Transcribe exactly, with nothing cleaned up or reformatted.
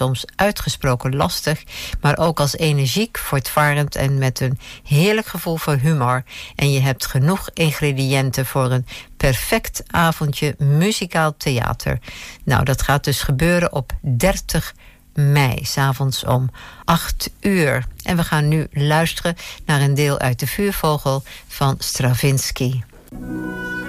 soms uitgesproken lastig, maar ook als energiek, voortvarend en met een heerlijk gevoel voor humor. En je hebt genoeg ingrediënten voor een perfect avondje muzikaal theater. Nou, dat gaat dus gebeuren op dertig mei, 's avonds om acht uur. En we gaan nu luisteren naar een deel uit de Vuurvogel van Stravinsky.